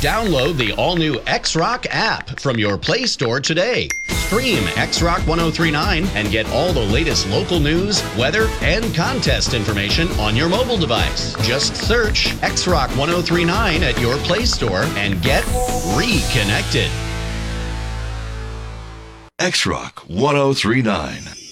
Download the all-new X-Rock app from your Play Store today. Stream X-Rock 1039 and get all the latest local news, weather, and contest information on your mobile device. Just search X-Rock 1039 at your Play Store and get reconnected. X-Rock 1039.